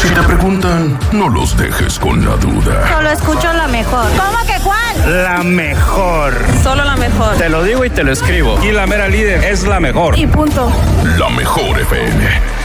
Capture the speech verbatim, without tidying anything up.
Si te preguntan, no los dejes con la duda. Solo escucho la mejor. ¿Cómo que cuál? La mejor. Solo la mejor. Te lo digo y te lo escribo. Y la mera líder es la mejor. Y punto. La mejor F M.